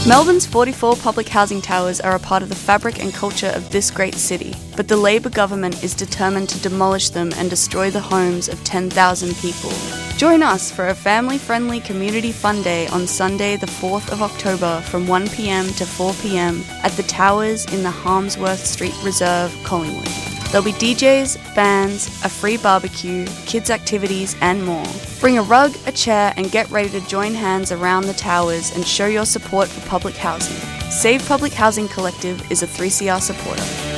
Melbourne's 44 public housing towers are a part of the fabric and culture of this great city, but the Labor government is determined to demolish them and destroy the homes of 10,000 people. Join us for a family-friendly community fun day on Sunday the 4th of October from 1 p.m. to 4 p.m. at the Towers in the Harmsworth Street Reserve, Collingwood. There'll be DJs, bands, a free barbecue, kids' activities and more. Bring a rug, a chair and get ready to join hands around the towers and show your support for public housing. Save Public Housing Collective is a 3CR supporter.